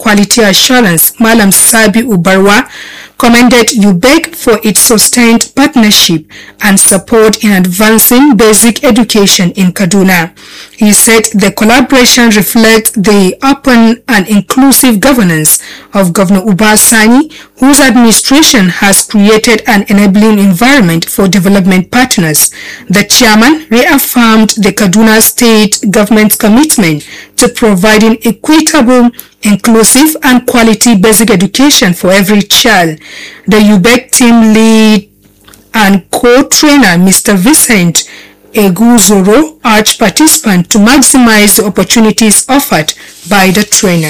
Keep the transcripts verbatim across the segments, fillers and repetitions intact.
Quality Assurance, Malam Sabi Ubarwa, commended U B E C for its sustained partnership and support in advancing basic education in Kaduna. He said the collaboration reflects the open and inclusive governance of Governor Uba Sani, whose administration has created an enabling environment for development partners. The chairman reaffirmed the Kaduna State government's commitment to providing equitable, inclusive and quality basic education for every child. The U B E C team lead and co-trainer Mister Vincent Eguzoro urged participants to maximize the opportunities offered by the trainer.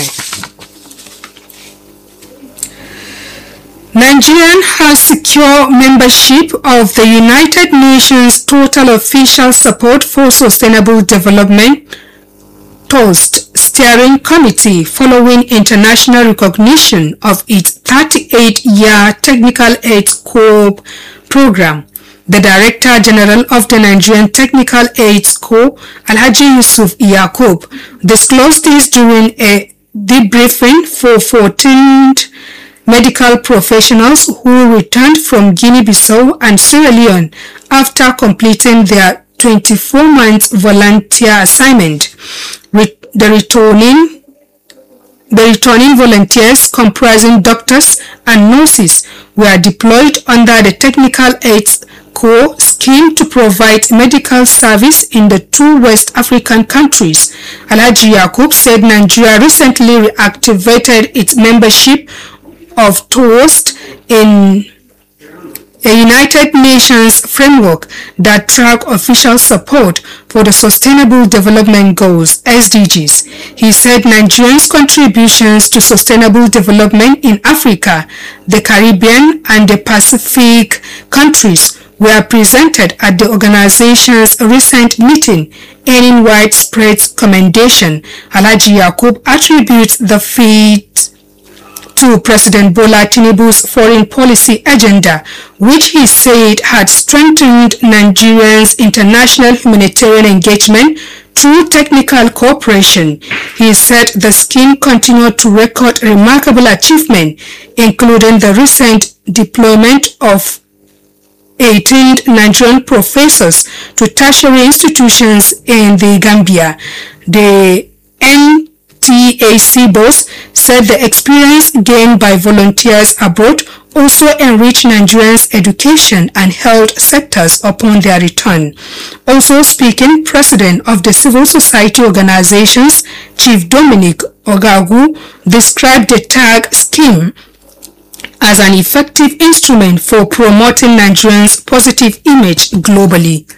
Nigeria has secured membership of the United Nations Total Official Support for Sustainable Development TOST Steering Committee following international recognition of its thirty-eight year Technical Aid Corps program. The Director General of the Nigerian Technical Aid Corps, Alhaji Yusuf Yakub, disclosed this during a debriefing for fourteen medical professionals who returned from Guinea-Bissau and Sierra Leone after completing their twenty-four month volunteer assignment. The returning, the returning volunteers, comprising doctors and nurses, were deployed under the Technical Aid Corps scheme to provide medical service in the two West African countries. Alhaji Yakub said Nigeria recently reactivated its membership of TOST in a United Nations framework that tracks official support for the Sustainable Development Goals, S D Gs. He said Nigeria's contributions to sustainable development in Africa, the Caribbean, and the Pacific countries were presented at the organization's recent meeting, earning widespread commendation. Alhaji Yakub attributes the feat to President Bola Tinubu's foreign policy agenda, which he said had strengthened Nigeria's international humanitarian engagement through technical cooperation. He said the scheme continued to record remarkable achievement, including the recent deployment of eighteen Nigerian professors to tertiary institutions in the Gambia. The N T A C boss said the experience gained by volunteers abroad also enriched Nigerians' education and health sectors upon their return. Also speaking, President of the Civil Society Organizations, Chief Dominic Ogagu, described the TAG scheme as an effective instrument for promoting Nigerians' positive image globally.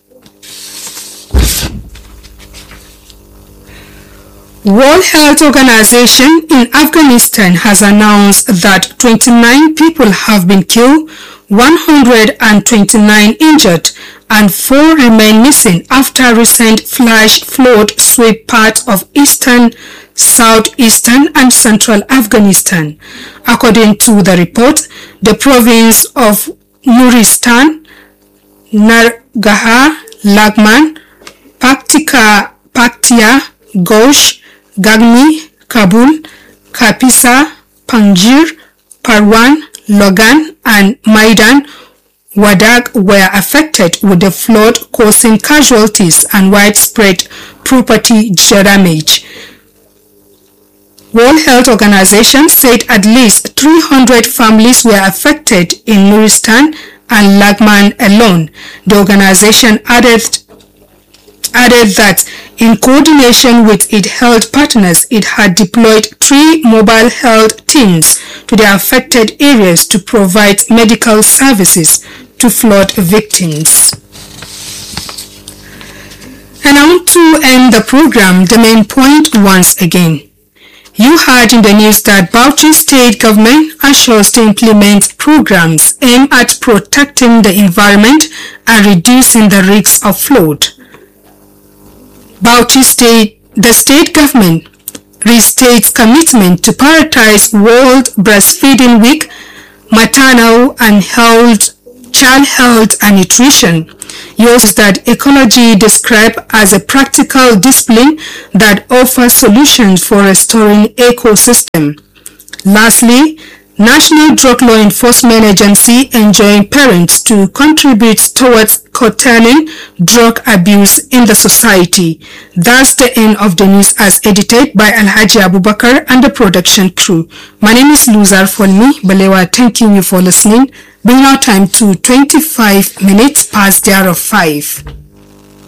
World Health Organization in Afghanistan has announced that twenty-nine people have been killed, one hundred twenty-nine injured, and four remain missing after recent flash flood swept parts of eastern, southeastern, and central Afghanistan. According to the report, the province of Nuristan, Nangarhar, Laghman, Paktika, Paktia, Ghosh, Gagni, Kabul, Kapisa, Panjshir, Parwan, Logan, and Maidan Wardak were affected, with the flood causing casualties and widespread property damage. World Health Organization said at least three hundred families were affected in Nuristan and Laghman alone. The organization added added that in coordination with its health partners, it had deployed three mobile health teams to the affected areas to provide medical services to flood victims. And now to end the program, the main point once again. You heard in the news that Bauchi State Government assures to implement programs aimed at protecting the environment and reducing the risks of flood. Bauchi State, the state government restates commitment to prioritize World Breastfeeding Week, maternal and health child health and nutrition. Yours is that ecology described as a practical discipline that offers solutions for restoring ecosystem. Lastly, National Drug Law Enforcement Agency enjoins parents to contribute towards curtailing drug abuse in the society. That's the end of the news as edited by Alhaji Abubakar and the production crew. My name is Luzar Folmi Balewa. Thanking you for listening. Bring our time to twenty-five minutes past the hour of five.